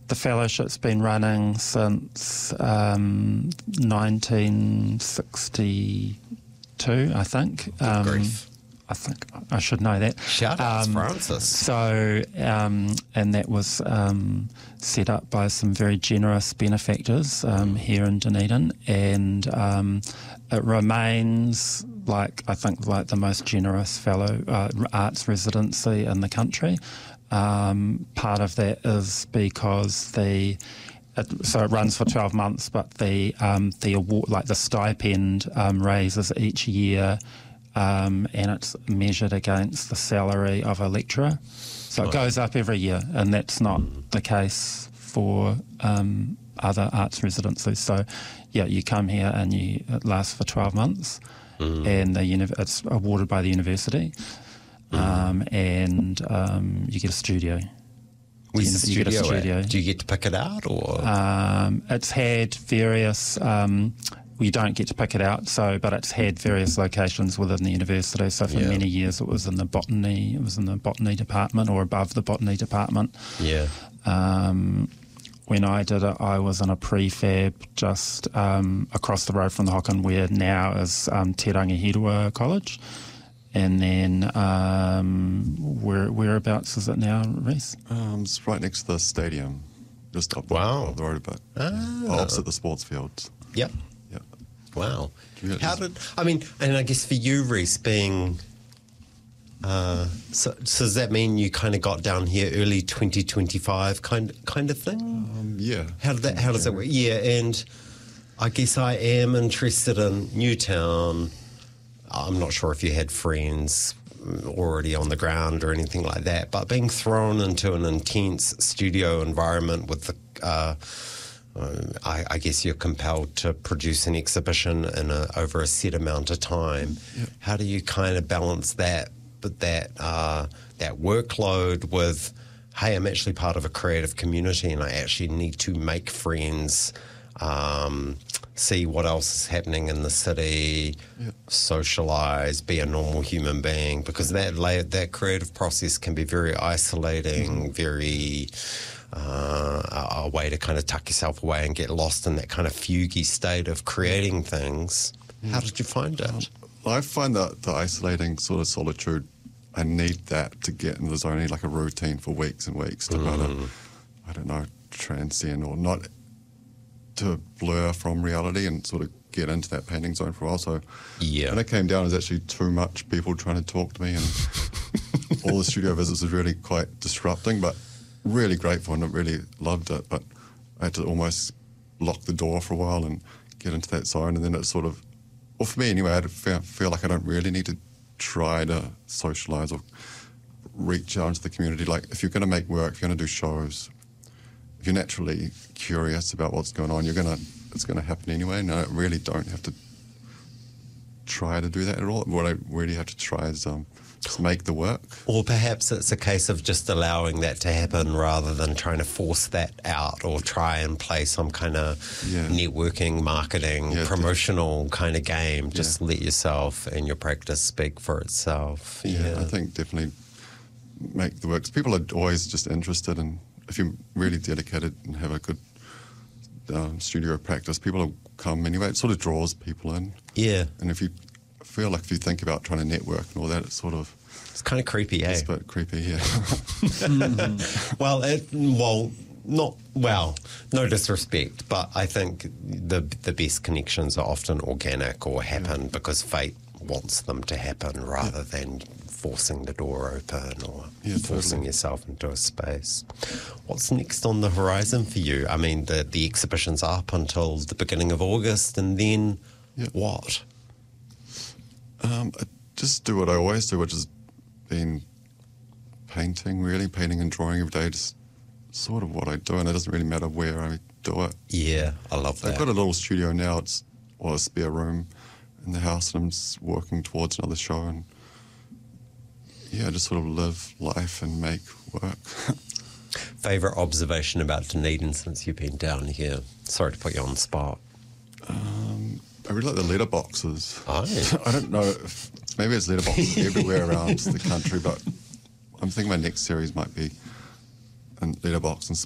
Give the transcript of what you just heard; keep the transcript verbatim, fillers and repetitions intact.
the fellowship's been running since um, nineteen sixty-two, I think. Good grief. I think I should know that. Shout out to Um, Francis. So, um, and that was um, set up by some very generous benefactors um, here in Dunedin, and um, it remains, like I think, like the most generous fellow uh, arts residency in the country. Um, part of that is because the it, so it runs for twelve months, but the um, the award, like the stipend, um, raises each year. Um, and it's measured against the salary of a lecturer. So it goes up every year, and that's not the case for um, other arts residencies. So, yeah, you come here and you it lasts for twelve months, mm. and the uni- it's awarded by the university, mm. um, and um, you get a studio. Where's the you studio, get a studio. Do you get to pick it out? or? Um, it's had various... Um, We don't get to pick it out, so but it's had various locations within the university. So for yeah. many years, it was in the botany. It was in the botany department or above the botany department. Yeah. Um, when I did it, I was in a prefab just um, across the road from the Hocken, where now is um, Te Rangihirua College. And then um, where whereabouts is it now, Reese? Um, it's right next to the stadium, just up, wow. up the road a bit, ah. opposite the sports fields. Yep. Yep. Wow. Yeah, How did I mean? And I guess for you, Reese, being uh, so, so does that mean you kind of got down here early twenty twenty-five kind kind of thing? Um, yeah. How did that? How does that work? Yeah, and I guess I am interested in Newtown. I'm not sure if you had friends already on the ground or anything like that, but being thrown into an intense studio environment with the, uh, uh, I, I guess you're compelled to produce an exhibition in a, over a set amount of time. Yep. How do you kind of balance that, but that uh, that workload with, hey, I'm actually part of a creative community and I actually need to make friends, um, see what else is happening in the city, yep. socialise, be a normal human being, because that la- that creative process can be very isolating, mm-hmm. very uh, a, a way to kind of tuck yourself away and get lost in that kind of fuguey state of creating things. Mm. How did you find it? Um, I find that the isolating sort of solitude, I need that to get in the zone. I need like a routine for weeks and weeks to mm. kind of, I don't know, transcend or not, to blur from reality and sort of get into that painting zone for a while. So yeah. when I came down, it was actually too much people trying to talk to me, and all the studio visits was really quite disrupting, but really grateful and I really loved it. But I had to almost lock the door for a while and get into that zone, and then it sort of, well, for me anyway, I had to feel, feel like I don't really need to try to socialise or reach out into the community. Like if you're going to make work, if you're going to do shows, if you're naturally curious about what's going on, you're gonna it's gonna happen anyway. And I really don't have to try to do that at all. What I really have to try is um, just make the work. Or perhaps it's a case of just allowing that to happen rather than trying to force that out or try and play some kind of yeah. networking, marketing, yeah, promotional definitely. kind of game. Just yeah. let yourself and your practice speak for itself. Yeah, yeah. I think definitely make the work. 'Cause people are always just interested in, if you're really dedicated and have a good um, studio practice, people will come anyway. It sort of draws people in. Yeah. And if you feel like if you think about trying to network and all that, it's sort of... It's kind of creepy, eh? It's a bit creepy, yeah. mm-hmm. Well, it, well, not... Well, no disrespect, but I think the the best connections are often organic or happen yeah. because fate wants them to happen rather yeah. than forcing the door open or yeah, forcing totally. yourself into a space. What's next on the horizon for you? I mean, the, the exhibition's up until the beginning of August, and then yeah. what? Um, I just do what I always do, which is been painting, really, painting and drawing every day, just sort of what I do, and it doesn't really matter where I do it. Yeah, I love that. I've got a little studio now, it's or a spare room in the house, and I'm just working towards another show, and yeah, just sort of live life and make work. Favourite observation about Dunedin since you've been down here? Sorry to put you on the spot. Um, I really like the letterboxes. Oh. I don't know, if, maybe it's letterboxes everywhere around the country, but I'm thinking my next series might be in letterbox and